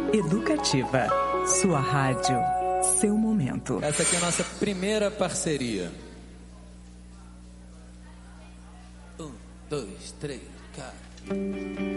Educativa. Sua rádio. Seu momento. Essa aqui é a nossa primeira parceria. 1, 2, 3, 4.